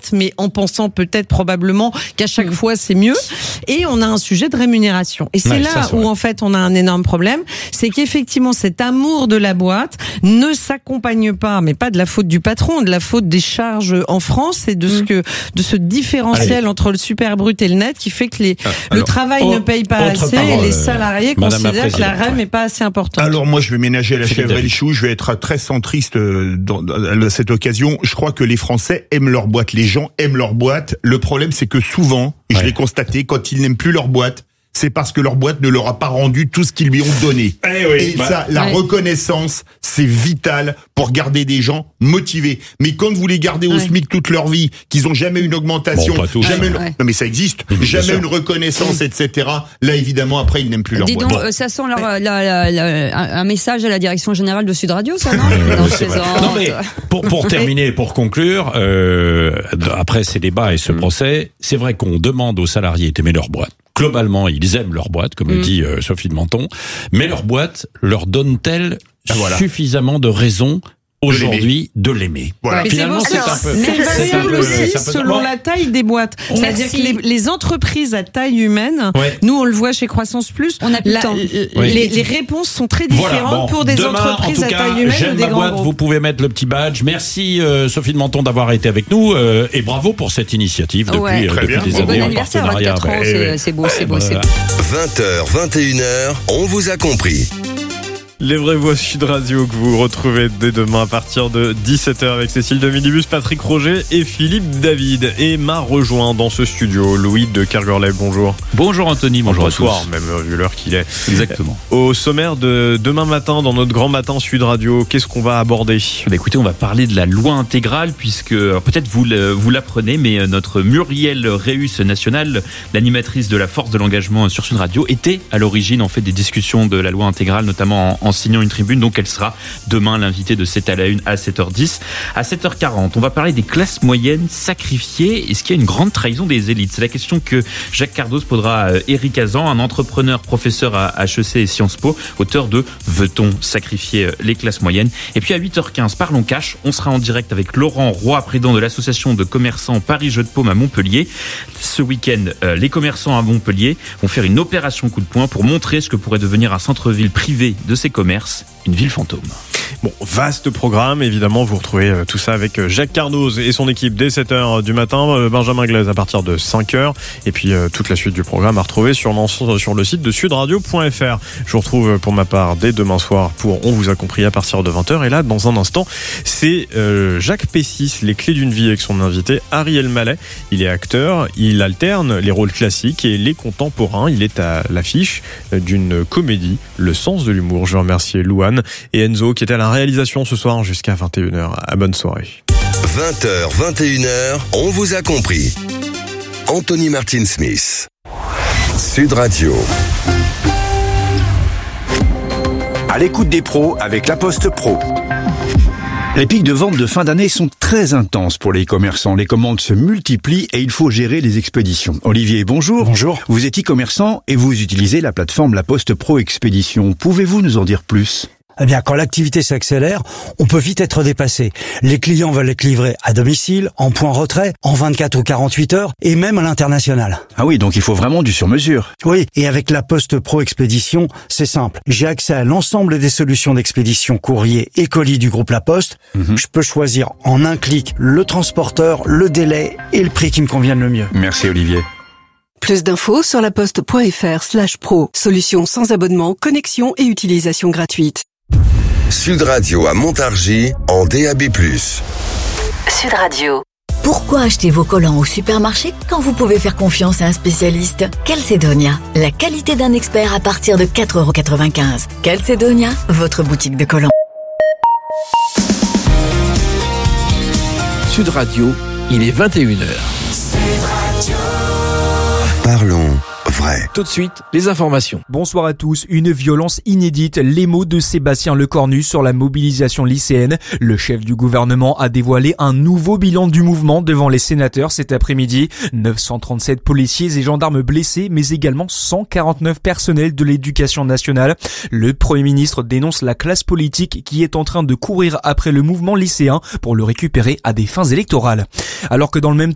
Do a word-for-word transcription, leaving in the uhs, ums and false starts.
boîte, mais en pensant peut-être probablement qu'à chaque mmh. fois c'est mieux. Et on a un sujet de rémunération. Et c'est ouais, là ça, c'est où vrai. en fait on a un énorme problème, c'est qu'effectivement cet amour de la boîte ne s'accompagne pas, mais pas de la faute du patron, de la faute des charges en France et de ce que de ce différentiel Allez. entre le super brut et le net qui fait que les ah, alors, le travail oh, ne paye pas assez parole, et les salariés euh, considèrent que la R E M n'est ouais. pas assez importante. Alors moi je vais ménager à la chèvre et le chou, je vais être très centriste dans, à cette occasion. Je crois que les Français aiment leur boîte, les gens aiment leur boîte. Le problème c'est que souvent, et ouais. je l'ai constaté, quand ils n'aiment plus leur boîte, c'est parce que leur boîte ne leur a pas rendu tout ce qu'ils lui ont donné. Eh oui, et bah, ça, la ouais. reconnaissance, c'est vital pour garder des gens motivés. Mais quand vous les gardez au ouais. SMIC toute leur vie, qu'ils ont jamais une augmentation, bon, tous, jamais, ouais. une... non mais ça existe, mmh, jamais une reconnaissance, et cetera. Là, évidemment, après, ils n'aiment plus leur Dis boîte. donc, bon. ça sent leur, la, la, la, un message à la direction générale de Sud Radio, ça, non? non, non mais pour, pour terminer, pour conclure, euh, après ces débats et ce mmh. procès, c'est vrai qu'on demande aux salariés d'aimer leur boîte. Globalement, ils aiment leur boîte, comme mmh. le dit euh, Sophie de Menton, mais leur boîte leur donne-t-elle voilà. suffisamment de raisons aujourd'hui de l'aimer. Voilà. Mais finalement, c'est, c'est un peu... Mais c'est variable aussi selon la taille des boîtes. C'est-à-dire que les, les entreprises à taille humaine, ouais. nous on le voit chez Croissance Plus, on a plus la, temps. Les, oui. les réponses sont très différentes voilà, bon, pour des demain, entreprises à taille humaine j'aime ou des ma grands boîte, groupes. Vous pouvez mettre le petit badge. Merci euh, Sophie de Menton d'avoir été avec nous euh, et bravo pour cette initiative depuis, ouais. euh, depuis des années en partenariat. vingt-quatre ans, c'est, c'est beau, c'est beau, c'est beau. vingt heures, vingt et une heures, on vous a compris. Les vraies voix Sud Radio que vous retrouvez dès demain à partir de dix-sept heures avec Cécile de Midibus, Patrick Roger et Philippe David. Et m'a rejoint dans ce studio Louis de Kergorley. Bonjour. Bonjour Anthony, bonjour à tous. Bonsoir, même vu l'heure qu'il est. Exactement. Au sommaire de demain matin, dans notre grand matin Sud Radio, qu'est-ce qu'on va aborder ? Bah écoutez, on va parler de la loi intégrale puisque, peut-être vous, vous l'apprenez, mais notre Muriel Reus nationale, l'animatrice de la force de l'engagement sur Sud Radio, était à l'origine en fait des discussions de la loi intégrale, notamment en en signant une tribune, donc elle sera demain l'invitée de sept à la une à sept heures dix. À sept heures quarante, on va parler des classes moyennes sacrifiées. Est-ce qu'il y a une grande trahison des élites ? C'est la question que Jacques Cardos posera à Éric Hazan, un entrepreneur, professeur à H E C et Sciences Po, auteur de « Veut-on sacrifier les classes moyennes ?» Et puis à huit heures quinze, parlons cash, on sera en direct avec Laurent Roy, président de l'association de commerçants Paris Jeux de Paume à Montpellier. Ce week-end, les commerçants à Montpellier vont faire une opération coup de poing pour montrer ce que pourrait devenir un centre-ville privé de ces commerce, une ville fantôme. Bon, vaste programme, évidemment, vous retrouvez euh, tout ça avec Jacques Cardoz et son équipe dès sept heures du matin, euh, Benjamin Glaise à partir de cinq heures, et puis euh, toute la suite du programme à retrouver sur, sur le site de sudradio point f r. Je vous retrouve pour ma part dès demain soir pour On vous a compris à partir de vingt heures, et là, dans un instant, c'est euh, Jacques Pessis, les clés d'une vie avec son invité Ariel Mallet. Il est acteur, il alterne les rôles classiques et les contemporains, il est à l'affiche d'une comédie, Le sens de l'humour. Je veux remercier Louane et Enzo qui étaient à la réalisation ce soir jusqu'à vingt et une heures. À bonne soirée. vingt heures, vingt et une heures, on vous a compris. Anthony Martin Smith. Sud Radio. À l'écoute des pros avec La Poste Pro. Les pics de vente de fin d'année sont très intenses pour les commerçants. Les commandes se multiplient et il faut gérer les expéditions. Olivier, bonjour. Bonjour. Vous êtes e-commerçant et vous utilisez la plateforme La Poste Pro Expédition. Pouvez-vous nous en dire plus ? Eh bien, quand l'activité s'accélère, on peut vite être dépassé. Les clients veulent être livrés à domicile, en point retrait, en vingt-quatre ou quarante-huit heures, et même à l'international. Ah oui, donc il faut vraiment du sur-mesure. Oui, et avec la Poste Pro Expédition, c'est simple. J'ai accès à l'ensemble des solutions d'expédition courrier et colis du groupe La Poste. Mm-hmm. Je peux choisir en un clic le transporteur, le délai et le prix qui me convienne le mieux. Merci Olivier. Plus d'infos sur laposte.fr slash pro. Solution sans abonnement, connexion et utilisation gratuite. Sud Radio à Montargis en D A B plus. Sud Radio. Pourquoi acheter vos collants au supermarché quand vous pouvez faire confiance à un spécialiste ? Calcedonia, la qualité d'un expert à partir de quatre euros quatre-vingt-quinze. Calcedonia, votre boutique de collants. Sud Radio, il est vingt et une heures. Sud Radio. Parlons vrai. Tout de suite, les informations. Bonsoir à tous. Une violence inédite. Les mots de Sébastien Lecornu sur la mobilisation lycéenne. Le chef du gouvernement a dévoilé un nouveau bilan du mouvement devant les sénateurs cet après-midi. neuf cent trente-sept policiers et gendarmes blessés, mais également cent quarante-neuf personnels de l'éducation nationale. Le Premier ministre dénonce la classe politique qui est en train de courir après le mouvement lycéen pour le récupérer à des fins électorales. Alors que dans le même temps,